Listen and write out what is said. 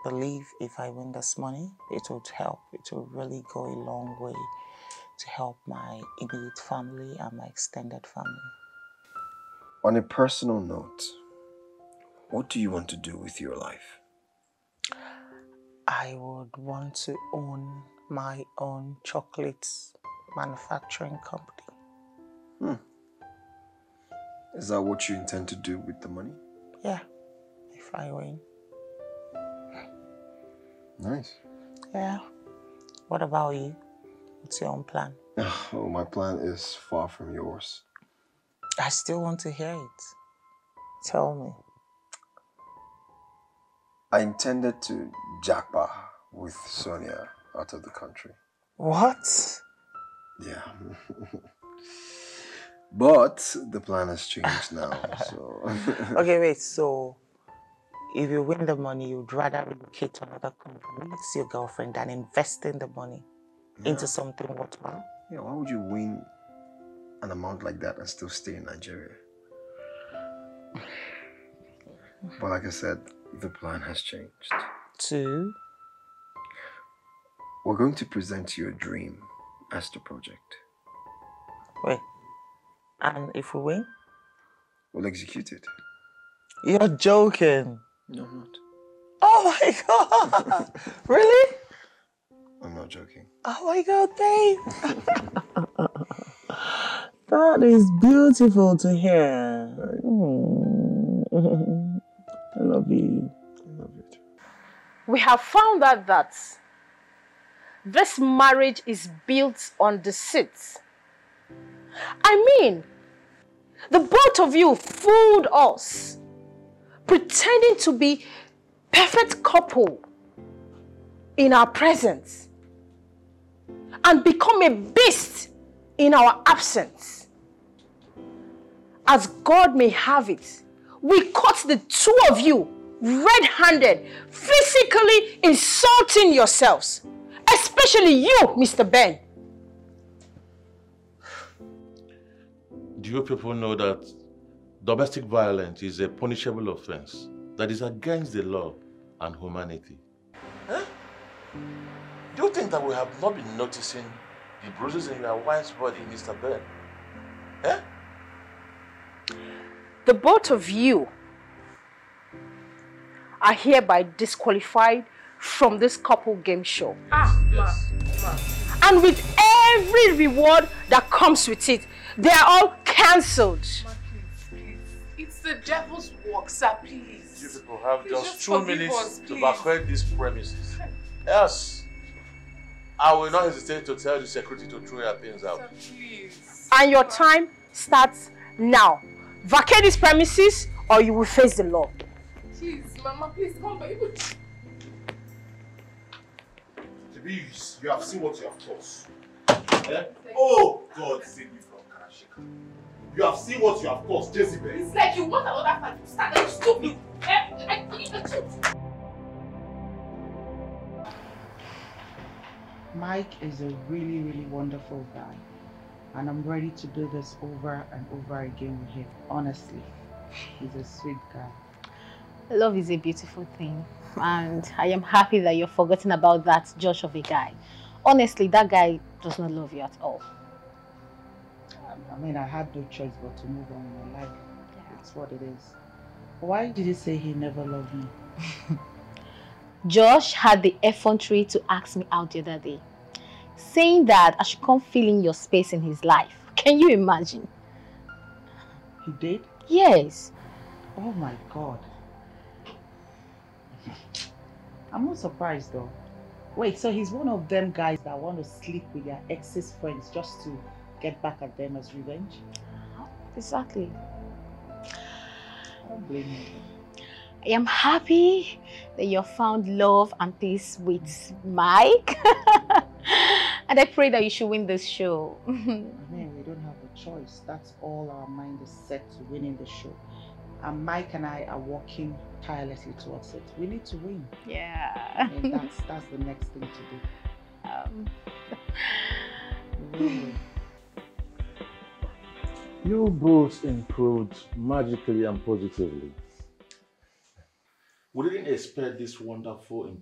believe if I win this money, it would help. It will really go a long way to help my immediate family and my extended family. On a personal note, what do you want to do with your life? I would want to own my own chocolate manufacturing company. Is that what you intend to do with the money? Yeah, if I win. Nice. Yeah. What about you? What's your own plan? Oh, my plan is far from yours. I still want to hear it. Tell me. I intended to jackpot with Sonia out of the country. What? Yeah. But the plan has changed now, so... Okay, wait, so if you win the money, you'd rather relocate to another country, see your girlfriend, than investing the money into something worthwhile? Yeah, why would you win an amount like that and still stay in Nigeria? But like I said, the plan has changed. To? We're going to present you a dream as the project. Wait, and if we win? We'll execute it. You're joking. No, I'm not. Oh my God! Really? I'm not joking. Oh my God, babe! That is beautiful to hear. I love you. I love you too. We have found out that this marriage is built on deceit. I mean, the both of you fooled us, pretending to be perfect couple in our presence and become a beast in our absence. As God may have it, we caught the two of you red-handed, physically insulting yourselves, especially you, Mr. Ben. Do you people know that domestic violence is a punishable offense that is against the law and humanity? Huh? Do you think that we have not been noticing the bruises in your wife's body, Mr. Ben? Eh? The both of you are hereby disqualified from this couple game show. Yes. And with every reward that comes with it, they are all cancelled. Please. It's the devil's work, sir, please. You people have Please just just 2 forgive minutes us, to please. vacate these premises. Yes. I will not hesitate to tell the security to throw your things out. Sir, please. And your time starts now. Vacate these premises or you will face the law. Please, Mama, please come back. Tibis, you have seen what you have caused. Eh? Oh, God save me from Karashika. You have seen what you have caused, Jezebel. It's like you want another fight to start. Are you stupid? I need the truth. Mike is a really, really wonderful guy. And I'm ready to do this over and over again with him. Honestly, he's a sweet guy. Love is a beautiful thing. And I am happy that you've forgotten about that Josh of a guy. Honestly, that guy does not love you at all. I mean, I had no choice but to move on in my life. It's what it is. Why did he say he never loved me? Josh had the effrontery to ask me out the other day, saying that I should come fill in your space in his life. Can you imagine? He did? Yes. Oh my God. I'm not surprised though. Wait, so he's one of them guys that want to sleep with their ex's friends just to get back at them as revenge? Exactly. I don't blame you. I am happy that you found love and peace with Mike. And I pray that you should win this show. I mean, we don't have a choice. That's all our mind is set to winning the show. And Mike and I are working tirelessly towards it. We need to win. Yeah. And that's the next thing to do. We will win. You both improved magically and positively. We didn't expect this wonderful